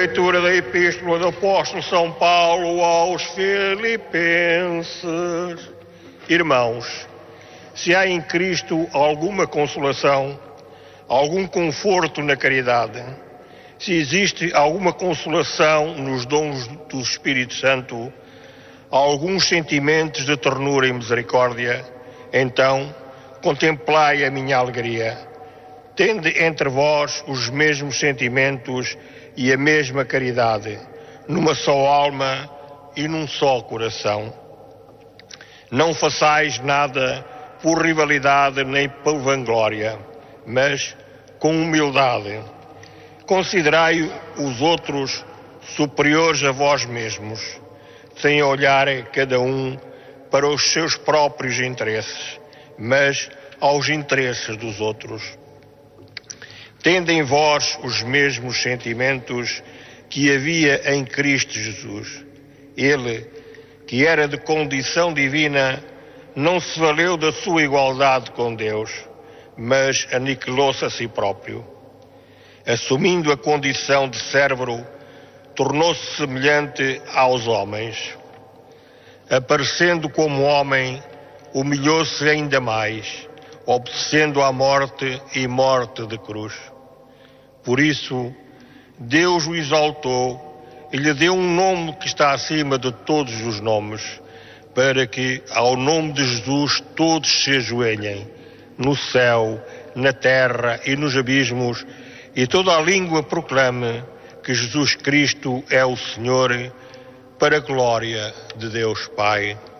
Leitura da Epístola do Apóstolo São Paulo aos Filipenses. Irmãos, se há em Cristo alguma consolação, algum conforto na caridade, se existe alguma consolação nos dons do Espírito Santo, alguns sentimentos de ternura e misericórdia, então contemplai a minha alegria. Tende entre vós os mesmos sentimentos e a mesma caridade, numa só alma e num só coração. Não façais nada por rivalidade nem por vanglória, mas com humildade. Considerai os outros superiores a vós mesmos, sem olhar cada um para os seus próprios interesses, mas aos interesses dos outros. Tende em vós os mesmos sentimentos que havia em Cristo Jesus. Ele, que era de condição divina, não se valeu da sua igualdade com Deus, mas aniquilou-se a si próprio. Assumindo a condição de servo, tornou-se semelhante aos homens. Aparecendo como homem, humilhou-se ainda mais, obedecendo à morte e morte de cruz. Por isso, Deus o exaltou e lhe deu um nome que está acima de todos os nomes, para que, ao nome de Jesus, todos se ajoelhem, no céu, na terra e nos abismos, e toda a língua proclame que Jesus Cristo é o Senhor, para a glória de Deus Pai.